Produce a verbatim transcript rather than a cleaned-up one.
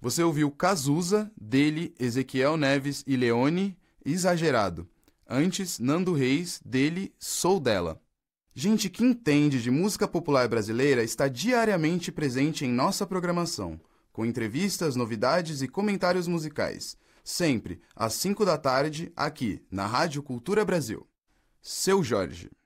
Você ouviu Cazuza, dele, Ezequiel Neves e Leone, Exagerado. Antes, Nando Reis, dele, Sou Dela. Gente que entende de música popular brasileira está diariamente presente em nossa programação, com entrevistas, novidades e comentários musicais. Sempre às cinco da tarde, aqui na Rádio Cultura Brasil. Seu Jorge.